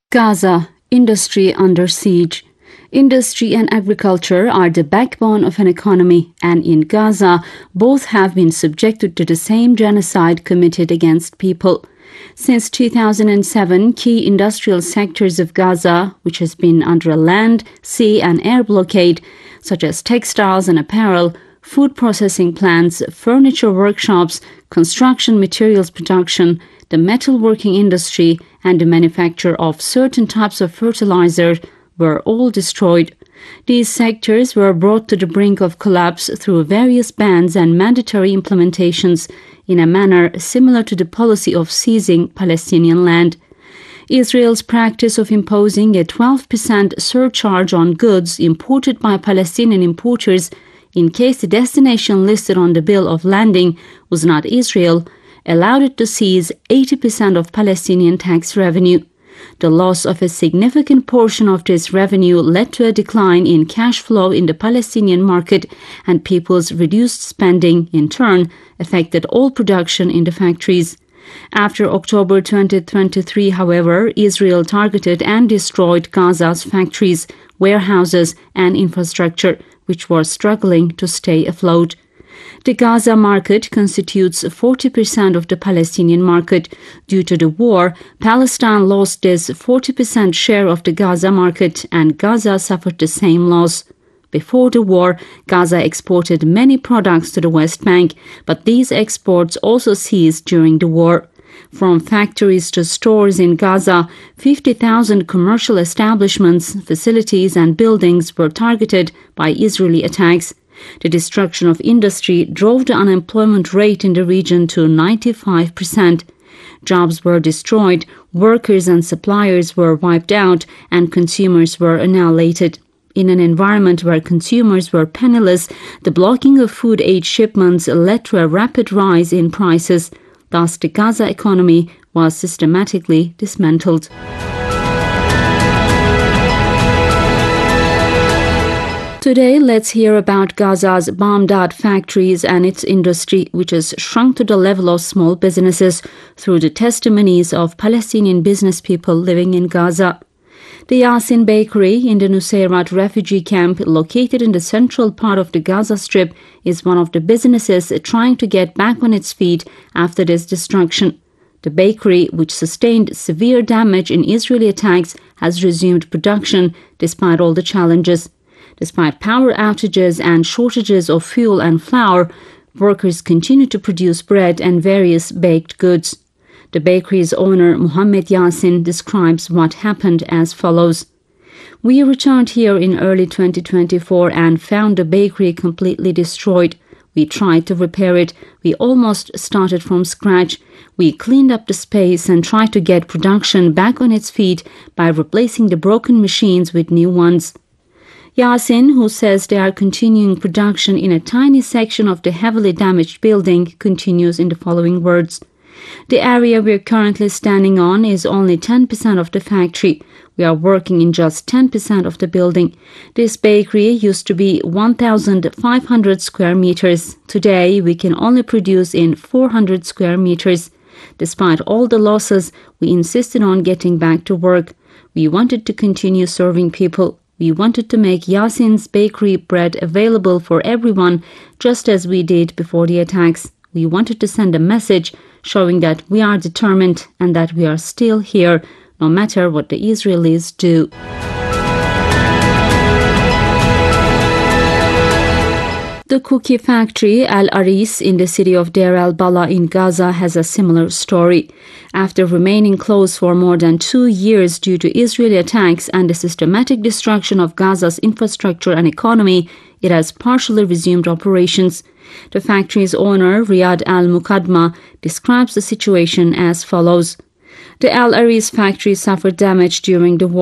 Gaza, industry under siege. Industry and agriculture are the backbone of an economy, and in Gaza, both have been subjected to the same genocide committed against people. Since 2007, key industrial sectors of Gaza, which has been under a land, sea and air blockade, such as textiles and apparel, food processing plants, furniture workshops, construction materials production, the metalworking industry, and the manufacture of certain types of fertilizer were all destroyed. These sectors were brought to the brink of collapse through various bans and mandatory implementations in a manner similar to the policy of seizing Palestinian land. Israel's practice of imposing a 12% surcharge on goods imported by Palestinian importers in case the destination listed on the bill of landing was not Israel allowed it to seize 80% of Palestinian tax revenue. The loss of a significant portion of this revenue led to a decline in cash flow in the Palestinian market, and people's reduced spending, in turn, affected all production in the factories. After October 2023, however, Israel targeted and destroyed Gaza's factories, warehouses, and infrastructure, which were struggling to stay afloat. The Gaza market constitutes 40% of the Palestinian market. Due to the war, Palestine lost this 40% share of the Gaza market, and Gaza suffered the same loss. Before the war, Gaza exported many products to the West Bank, but these exports also ceased during the war. From factories to stores in Gaza, 50,000 commercial establishments, facilities, and buildings were targeted by Israeli attacks. The destruction of industry drove the unemployment rate in the region to 95%. Jobs were destroyed, workers and suppliers were wiped out, and consumers were annihilated. In an environment where consumers were penniless, the blocking of food aid shipments led to a rapid rise in prices. Thus, the Gaza economy was systematically dismantled. Today, let's hear about Gaza's bombed-out factories and its industry, which has shrunk to the level of small businesses, through the testimonies of Palestinian business people living in Gaza. The Yasin Bakery in the Nuseirat refugee camp, located in the central part of the Gaza Strip, is one of the businesses trying to get back on its feet after this destruction. The bakery, which sustained severe damage in Israeli attacks, has resumed production despite all the challenges. Despite power outages and shortages of fuel and flour, workers continue to produce bread and various baked goods. The bakery's owner, Mohammed Yasin, describes what happened as follows. "We returned here in early 2024 and found the bakery completely destroyed. We tried to repair it. We almost started from scratch. We cleaned up the space and tried to get production back on its feet by replacing the broken machines with new ones." Yasin, who says they are continuing production in a tiny section of the heavily damaged building, continues in the following words. "The area we're currently standing on is only 10% of the factory. We are working in just 10% of the building. This bakery used to be 1,500 square meters. Today, we can only produce in 400 square meters. Despite all the losses, we insisted on getting back to work. We wanted to continue serving people. We wanted to make Yasin's bakery bread available for everyone, just as we did before the attacks. We wanted to send a message showing that we are determined and that we are still here, no matter what the Israelis do." The cookie factory Al Aris in the city of Deir al-Bala in Gaza has a similar story. After remaining closed for more than 2 years due to Israeli attacks and the systematic destruction of Gaza's infrastructure and economy, it has partially resumed operations. The factory's owner, Riyad al-Muqaddma, describes the situation as follows. "The Al Aris factory suffered damage during the war.